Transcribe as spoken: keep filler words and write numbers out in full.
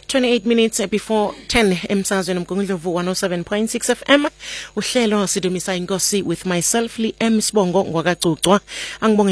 twenty-eight minutes before ten emsazweni mgungundlovu one oh seven point six F M. Uhlelo sidumisa inkosi with myself Li M Sibongo ngwakacucwa. Angibonge